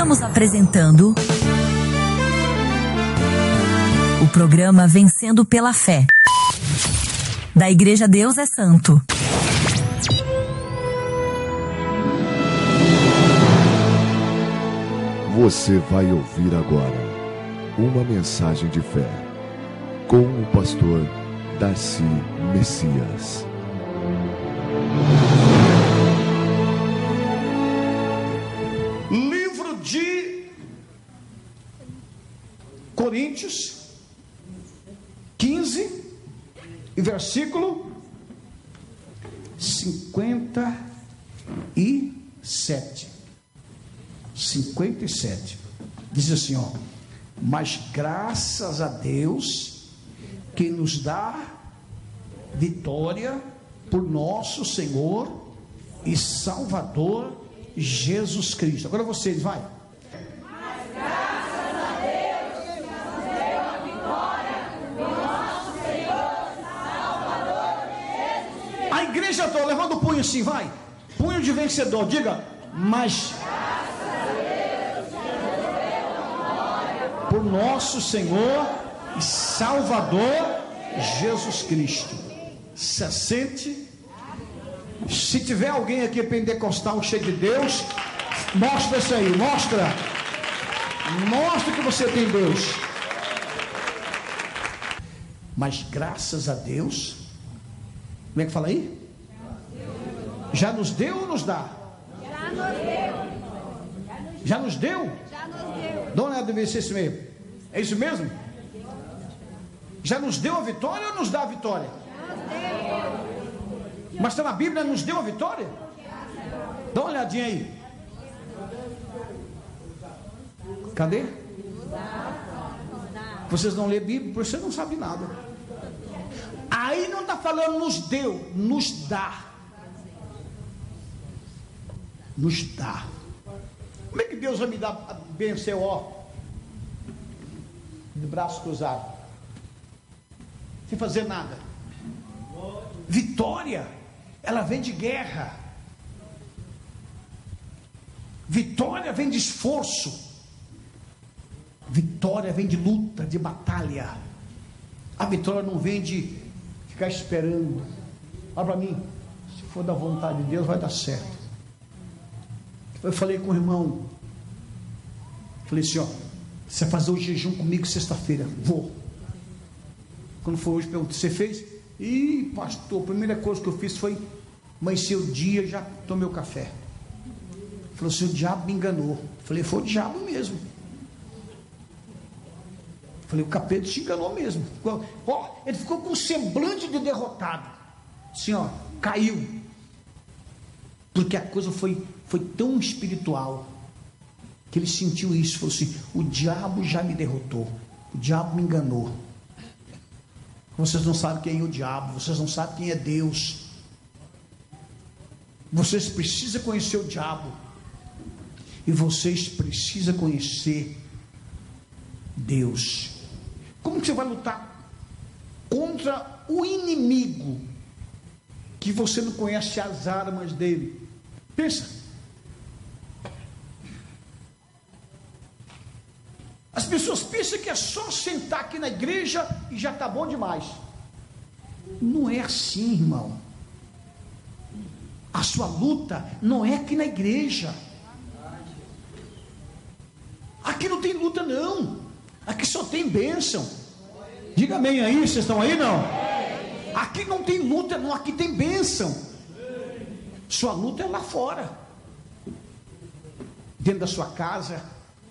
Estamos apresentando o programa Vencendo pela Fé, da Igreja Deus é Santo. Você vai ouvir agora uma mensagem de fé com o pastor Darcy Messias. Livro de Coríntios 15 e versículo 57. 57 diz assim, ó: mas graças a Deus que nos dá vitória por nosso Senhor e Salvador Jesus Cristo. Agora vocês, vai. Mas graças a Deus que nos deu a vitória por nosso Senhor e Salvador Jesus Cristo. A igreja toda, levanta o punho assim, vai. Punho de vencedor, diga: mas por nosso Senhor e Salvador Jesus Cristo. Se sente. Se tiver alguém aqui pentecostal cheio de Deus, mostra isso aí, mostra que você tem Deus. Mas graças a Deus, como é que fala aí? Já nos deu ou nos dá? Já nos deu? Dá uma olhada ver se é isso mesmo. É isso mesmo? Já nos deu a vitória ou nos dá a vitória? Mas está na Bíblia, nos deu a vitória? Dá uma olhadinha aí. Cadê? Vocês não lêem Bíblia, por isso você não sabe nada. Aí não está falando nos deu, nos dá. Nos dá. Como é que Deus vai me dar benção, ó, de braço cruzado, sem fazer nada? Vitória, ela vem de guerra. Vitória vem de esforço. Vitória vem de luta, de batalha. A vitória não vem de ficar esperando. Olha para mim, se for da vontade de Deus vai dar certo. Eu falei com o irmão, falei assim, ó, você vai fazer o jejum comigo sexta-feira? Vou. Quando for hoje, pergunto, você fez? Ih, pastor, a primeira coisa que eu fiz foi amanhecer o dia e já tomei o café. Falou assim, o diabo me enganou. Falei, foi o diabo mesmo. Falei, o capeta te enganou mesmo. Ó, ele ficou com um semblante de derrotado. Assim, ó, caiu. Porque a coisa foi tão espiritual que ele sentiu isso. Falou assim, o diabo já me derrotou, o diabo me enganou. Vocês não sabem quem é o diabo, vocês não sabem quem é Deus. Vocês precisam conhecer o diabo e vocês precisam conhecer Deus. Como que você vai lutar contra o inimigo que você não conhece as armas dele? Pensa. As pessoas pensam que é só sentar aqui na igreja e já está bom demais. Não é assim, irmão. A sua luta não é aqui na igreja. Aqui não tem luta não. Aqui só tem bênção. Diga amém aí, vocês estão aí não? Aqui não tem luta não, aqui tem bênção. Sua luta é lá fora, dentro da sua casa.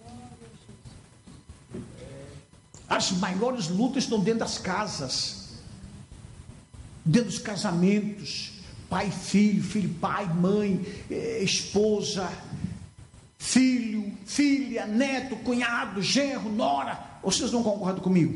As maiores lutas estão dentro das casas, dentro dos casamentos. Pai, filho, filho, pai, mãe, esposa, filho, filha, neto, cunhado, genro, nora. Vocês não concordam comigo?